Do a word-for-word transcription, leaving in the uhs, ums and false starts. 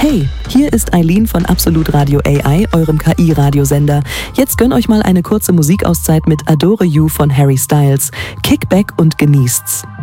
Hey, hier ist Eileen von Absolut Radio A I, eurem K I-Radiosender. Jetzt gönn euch mal eine kurze Musikauszeit mit Adore You von Harry Styles. Kick back und genießt's.